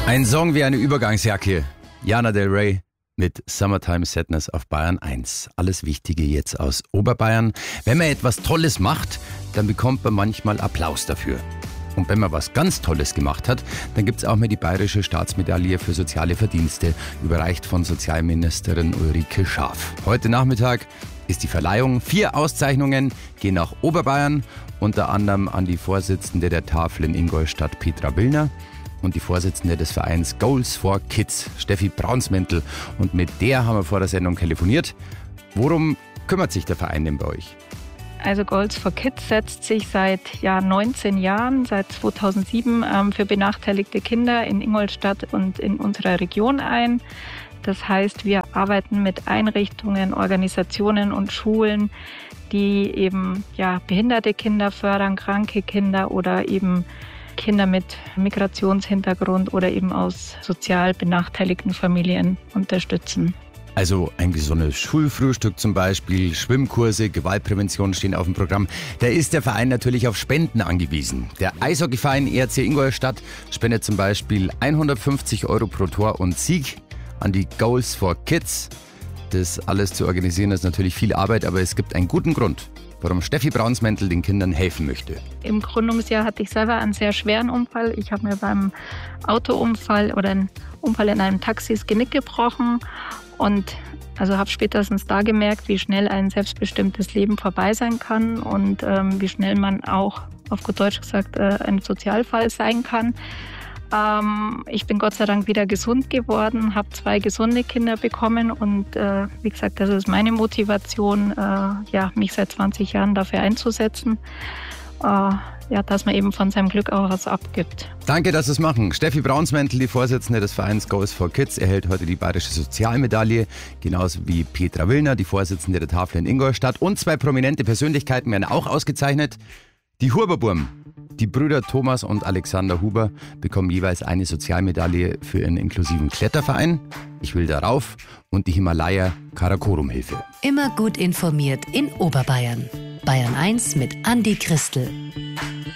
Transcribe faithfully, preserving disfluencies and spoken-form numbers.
Ein Song wie eine Übergangsjacke. Lana Del Rey mit Summertime Sadness auf Bayern eins. Alles Wichtige jetzt aus Oberbayern. Wenn man etwas Tolles macht, dann bekommt man manchmal Applaus dafür. Und wenn man was ganz Tolles gemacht hat, dann gibt es auch mal die Bayerische Staatsmedaille für soziale Verdienste, überreicht von Sozialministerin Ulrike Schaaf. Heute Nachmittag ist die Verleihung. Vier Auszeichnungen gehen nach Oberbayern, unter anderem an die Vorsitzende der Tafel in Ingolstadt, Petra Willner, und die Vorsitzende des Vereins Goals for Kids, Steffi Braunsmäntel. Und mit der haben wir vor der Sendung telefoniert. Worum kümmert sich der Verein denn bei euch? Also Goals for Kids setzt sich seit ja, neunzehn Jahren, seit zweitausendsieben, ähm, für benachteiligte Kinder in Ingolstadt und in unserer Region ein. Das heißt, wir arbeiten mit Einrichtungen, Organisationen und Schulen, die eben ja, behinderte Kinder fördern, kranke Kinder oder eben Kinder mit Migrationshintergrund oder eben aus sozial benachteiligten Familien unterstützen. Also ein gesundes Schulfrühstück zum Beispiel, Schwimmkurse, Gewaltprävention stehen auf dem Programm. Da ist der Verein natürlich auf Spenden angewiesen. Der Eishockeyverein E R C Ingolstadt spendet zum Beispiel hundertfünfzig Euro pro Tor und Sieg an die Goals for Kids. Das alles zu organisieren ist natürlich viel Arbeit, aber es gibt einen guten Grund, warum Steffi Braunsmäntel den Kindern helfen möchte. Im Gründungsjahr hatte ich selber einen sehr schweren Unfall. Ich habe mir beim Autounfall oder einen Unfall in einem Taxi das Genick gebrochen und also habe spätestens da gemerkt, wie schnell ein selbstbestimmtes Leben vorbei sein kann und ähm, wie schnell man auch, auf gut Deutsch gesagt, äh, ein Sozialfall sein kann. Ähm, ich bin Gott sei Dank wieder gesund geworden, habe zwei gesunde Kinder bekommen und äh, wie gesagt, das ist meine Motivation, äh, ja, mich seit zwanzig Jahren dafür einzusetzen, äh, ja, dass man eben von seinem Glück auch was abgibt. Danke, dass Sie es machen. Steffi Braunsmäntel, die Vorsitzende des Vereins Goals for Kids, erhält heute die Bayerische Sozialmedaille, genauso wie Petra Willner, die Vorsitzende der Tafel in Ingolstadt, und zwei prominente Persönlichkeiten werden auch ausgezeichnet. Die Huber-Burm. Die Brüder Thomas und Alexander Huber bekommen jeweils eine Sozialmedaille für ihren inklusiven Kletterverein, Ich will darauf, und die Himalaya Karakorum-Hilfe. Immer gut informiert in Oberbayern. Bayern eins mit Andi Christel.